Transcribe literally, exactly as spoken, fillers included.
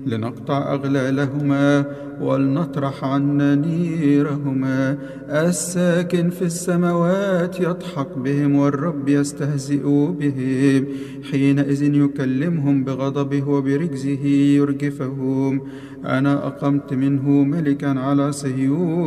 لنقطع أغلالهما ولنطرح عنا نيرهما. الساكن في السماوات يضحك بهم والرب يستهزئ بهم، حينئذ يكلمهم بغضبه وبرجزه يرجفهم. أنا أقمت منه ملكا على صهيون